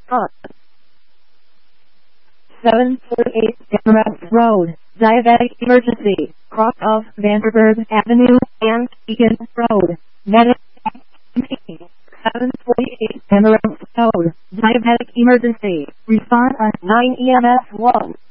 Stop. 748 Emirates Road, diabetic emergency, cross of Vanderburg Avenue and Beacon Road, medic. 748 Emirates Road, diabetic emergency, respond on 9 EMS 1.